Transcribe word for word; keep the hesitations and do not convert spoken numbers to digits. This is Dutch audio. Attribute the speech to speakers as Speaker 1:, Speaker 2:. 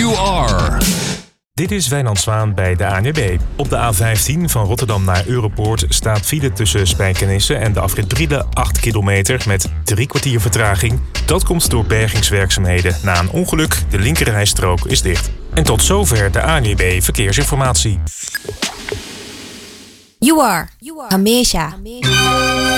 Speaker 1: You are.
Speaker 2: Dit is Wijnand Zwaan bij de A N W B. Op de A vijftien van Rotterdam naar Europoort staat file tussen Spijkenisse en de afrit Brielle acht kilometer met drie kwartier vertraging. Dat komt door bergingswerkzaamheden na een ongeluk. De linkerrijstrook is dicht. En tot zover de A N W B Verkeersinformatie.
Speaker 3: You are. Hamisha.